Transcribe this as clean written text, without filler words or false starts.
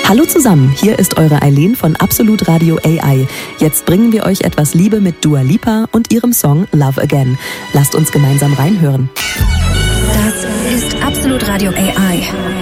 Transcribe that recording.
Hallo zusammen, hier ist eure Eileen von Absolut Radio AI. Jetzt bringen wir euch etwas Liebe mit Dua Lipa und ihrem Song Love Again. Lasst uns gemeinsam reinhören. Das ist Absolut Radio AI.